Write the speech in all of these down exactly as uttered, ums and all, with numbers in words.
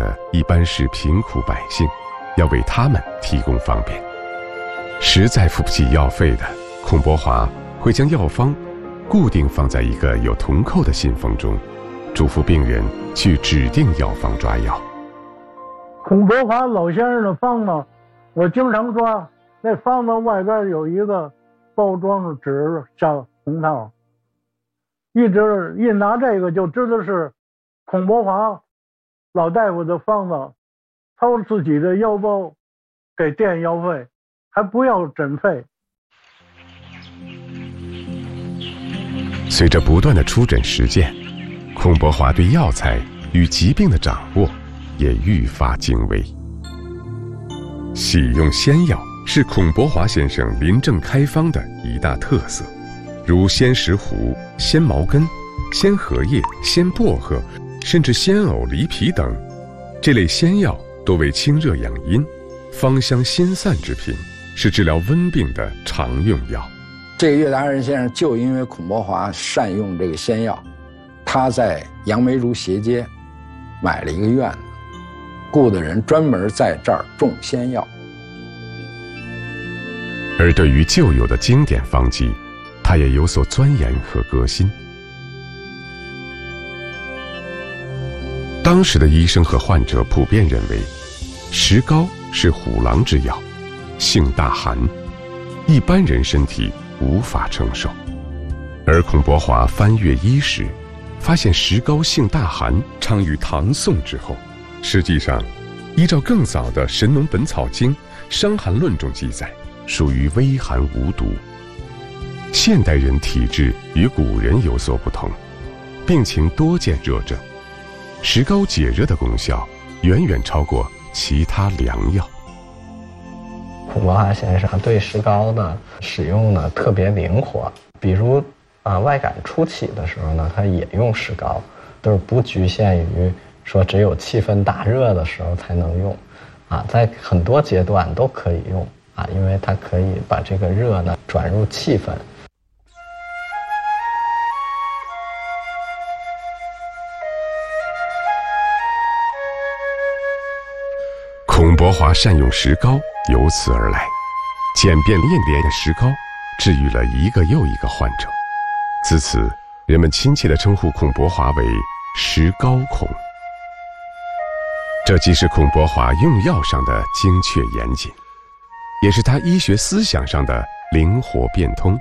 的一般是贫苦百姓，要为他们提供方便。实在付不起药费的，孔伯华会将药方固定放在一个有铜扣的信封中，嘱咐病人去指定药房抓药。 孔伯华老先生的方子，我经常抓，那方子外边有一个包装的纸叫红套，一直一拿这个就知道是孔伯华老大夫的方子，掏自己的腰包给垫药费，还不要诊费。 随着不断的出诊实践，孔伯华对药材与疾病的掌握也愈发精微。喜用仙药是孔伯华先生临症开方的一大特色，如鲜石斛、鲜茅根、鲜荷叶、鲜薄荷，甚至鲜藕、梨皮等，这类仙药多为清热养阴、芳香心散之品，是治疗温病的常用药。 这个岳达仁先生就因为孔伯华善用这个仙药，他在杨梅竹斜街买了一个院子，雇的人专门在这儿种仙药。 而对于旧有的经典方剂，他也有所钻研和革新。当时的医生和患者普遍认为，石膏是虎狼之药，性大寒，一般人身体无法承受。而孔伯华翻阅医史，发现石膏性大寒昌于唐宋之后。实际上，依照更早的《神农本草经·伤寒论》中记载，属于微寒无毒。现代人体质与古人有所不同，病情多见热症，石膏解热的功效远远超过其他良药。 孔伯华先生对石膏的使用呢特别灵活，比如啊、呃、外感初起的时候呢，他也用石膏，都是不局限于说只有气氛大热的时候才能用，啊，在很多阶段都可以用啊，因为它可以把这个热呢转入气氛。 孔伯华善用石膏由此而来，简便练练的石膏治愈了一个又一个患者。自此，人们亲切地称呼孔伯华为石膏孔。这既是孔伯华用药上的精确严谨，也是他医学思想上的灵活变通。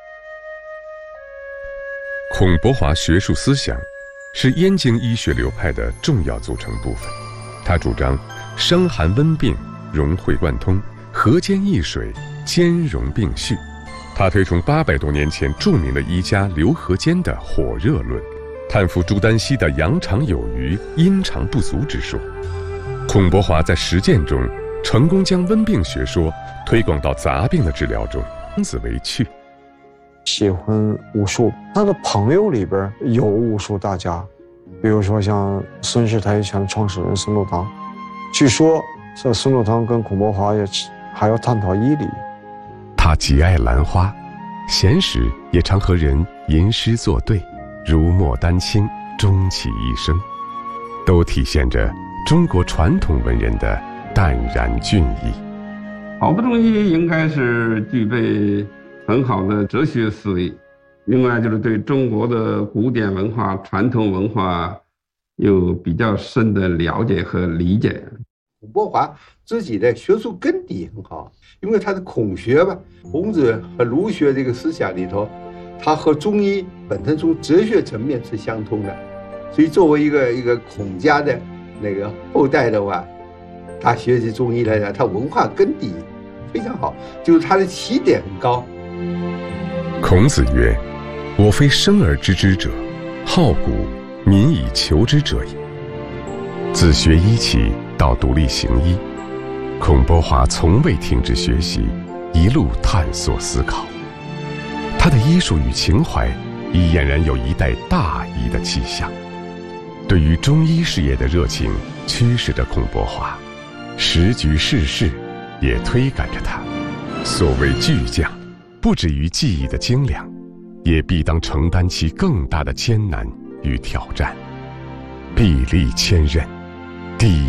孔伯华学术思想是燕京医学流派的重要组成部分。他主张伤寒温病融会贯通，和兼益水，兼容并蓄。他推崇八百多年前著名的医家刘和坚的火热论，叹服朱丹溪的阳常有余，阴常不足之说。孔伯华在实践中成功将温病学说推广到杂病的治疗中，以此为趣。 喜欢武术，他的朋友里边有武术大家，比如说像孙氏太极拳创始人孙禄堂，据说这孙禄堂跟孔伯华也还要探讨医理。 他极爱兰花，闲时也常和人吟诗作对，如墨丹青，终其一生，都体现着中国传统文人的淡然俊逸。 好不容易应该是具备很好的哲学思维，另外就是对中国的古典文化、传统文化有比较深的了解和理解。 孔伯华自己的学术根底很好，因为他的孔学吧，孔子和儒学这个思想里头，他和中医本身从哲学层面是相通的，所以作为一个一个孔家的那个后代的话，他学习中医来讲，他文化根底非常好，就是他的起点很高。 孔子曰：“我非生而知之者，好古，民以求之者也。”自学医起到独立行医，孔伯华从未停止学习，一路探索思考。他的医术与情怀已俨然有一代大医的气象。对于中医事业的热情驱使着孔伯华，时局世事也推赶着他。所谓巨匠，不止于技艺的精良，也必当承担起更大的艰难与挑战，臂力千仞，砥